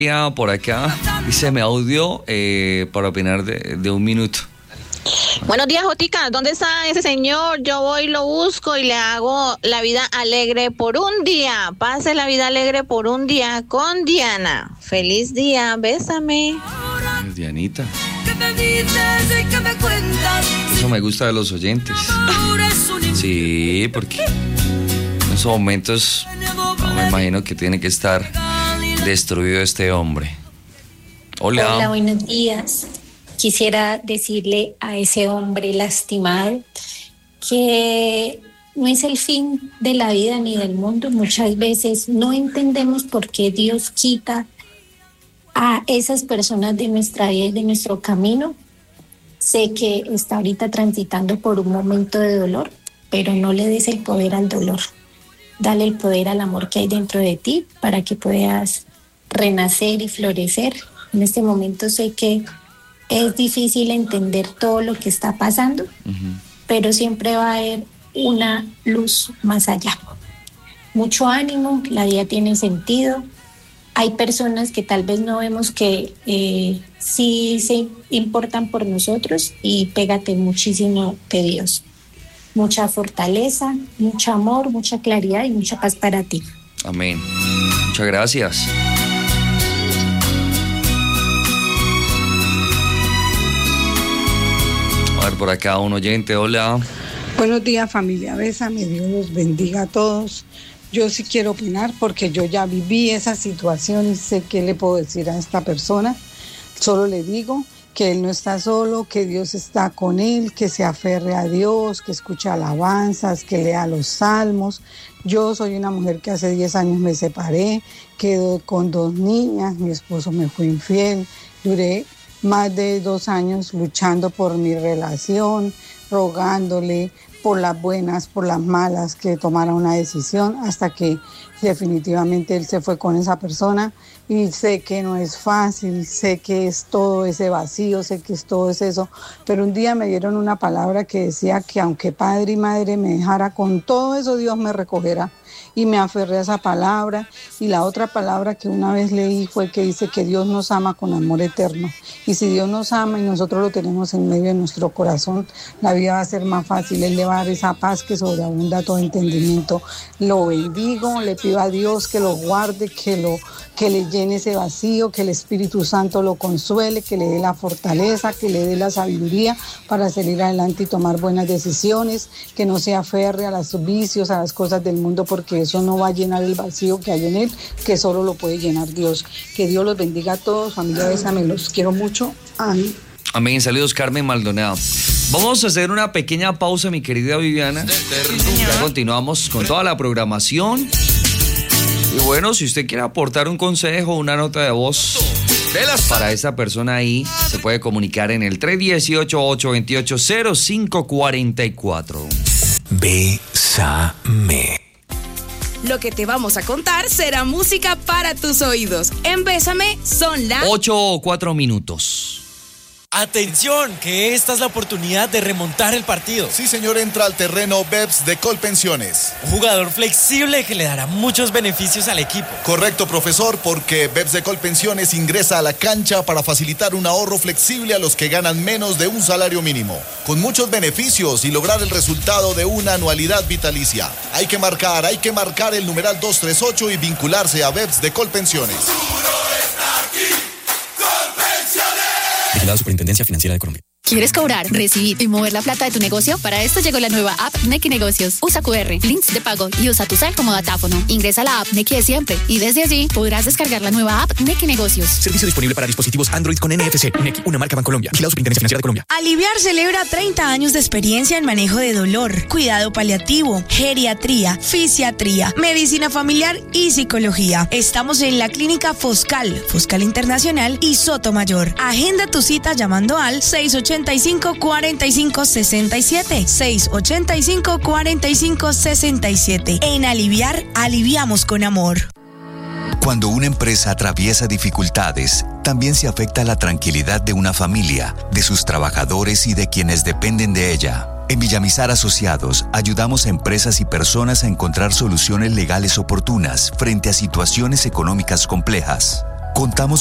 Por acá dice mi audio para opinar de un minuto. Buenos días, Jotica. ¿Dónde está ese señor? Yo voy, lo busco y le hago la vida alegre por un día. Pase la vida alegre por un día con Diana. Feliz día, bésame. Dianita. Eso me gusta de los oyentes. Sí, porque en esos momentos me imagino que tiene que estar destruido este hombre. Hola. Hola, buenos días. Quisiera decirle a ese hombre lastimado que no es el fin de la vida ni del mundo. Muchas veces no entendemos por qué Dios quita a esas personas de nuestra vida y de nuestro camino. Sé que está ahorita transitando por un momento de dolor, pero no le des el poder al dolor. Dale el poder al amor que hay dentro de ti para que puedas renacer y florecer. En este momento sé que es difícil entender todo lo que está pasando, pero siempre va a haber una luz más allá. Mucho ánimo, la vida tiene sentido. Hay personas que tal vez no vemos que sí se importan por nosotros, y pégate muchísimo de Dios. Mucha fortaleza, mucho amor, mucha claridad y mucha paz para ti. Amén. Muchas gracias. A ver, por acá un oyente, hola. Buenos días, familia Bésame, Dios los bendiga a todos. Yo sí quiero opinar porque yo ya viví esa situación y sé qué le puedo decir a esta persona. Solo le digo que él no está solo, que Dios está con él, que se aferre a Dios, que escuche alabanzas, que lea los salmos. Yo soy una mujer que hace 10 años me separé, quedé con 2 niñas, mi esposo me fue infiel, duré más de 2 años luchando por mi relación, rogándole por las buenas, por las malas, que tomara una decisión, hasta que definitivamente él se fue con esa persona. Y sé que no es fácil, sé que es todo ese vacío, sé que es todo eso, pero un día me dieron una palabra que decía que aunque padre y madre me dejara, con todo eso Dios me recogerá. Y me aferré a esa palabra. Y la otra palabra que una vez leí fue que dice que Dios nos ama con amor eterno. Y si Dios nos ama y nosotros lo tenemos en medio de nuestro corazón, la vida va a ser más fácil. Él le va a dar esa paz que sobreabunda todo entendimiento. Lo bendigo, le pido a Dios que lo guarde, que le llene ese vacío, que el Espíritu Santo lo consuele, que le dé la fortaleza, que le dé la sabiduría para salir adelante y tomar buenas decisiones, que no se aferre a los vicios, a las cosas del mundo, porque eso no va a llenar el vacío que hay en él, que solo lo puede llenar Dios. Que Dios los bendiga a todos, familia Bésame, los quiero mucho. Amén. Amén. Saludos, Carmen Maldonado. Vamos a hacer una pequeña pausa, mi querida Viviana. Ya continuamos con toda la programación. Y bueno, si usted quiere aportar un consejo, una nota de voz para esa persona ahí, se puede comunicar en el 318-828-0544. Bésame. Lo que te vamos a contar será música para tus oídos. En Bésame son las 8:04. Atención, que esta es la oportunidad de remontar el partido. Sí, señor, entra al terreno BEPS de Colpensiones. Un jugador flexible que le dará muchos beneficios al equipo. Correcto, profesor, porque BEPS de Colpensiones ingresa a la cancha para facilitar un ahorro flexible a los que ganan menos de un salario mínimo, con muchos beneficios y lograr el resultado de una anualidad vitalicia. Hay que marcar el numeral 238 y vincularse a BEPS de Colpensiones. La Superintendencia Financiera de Colombia. ¿Quieres cobrar, recibir y mover la plata de tu negocio? Para esto llegó la nueva app Nequi Negocios. Usa QR, links de pago y usa tu cel como datáfono. Ingresa a la app Nequi de siempre y desde allí podrás descargar la nueva app Nequi Negocios. Servicio disponible para dispositivos Android con NFC. Nequi, una marca Bancolombia. La Superintendencia Financiera de Colombia. Aliviar celebra 30 años de experiencia en manejo de dolor, cuidado paliativo, geriatría, fisiatría, medicina familiar y psicología. Estamos en la clínica Foscal Internacional y Sotomayor. Agenda tu cita llamando al 685-4567. 685-4567. En Aliviar, aliviamos con amor. Cuando una empresa atraviesa dificultades, también se afecta la tranquilidad de una familia, de sus trabajadores y de quienes dependen de ella. En Villamizar Asociados, ayudamos a empresas y personas a encontrar soluciones legales oportunas frente a situaciones económicas complejas. Contamos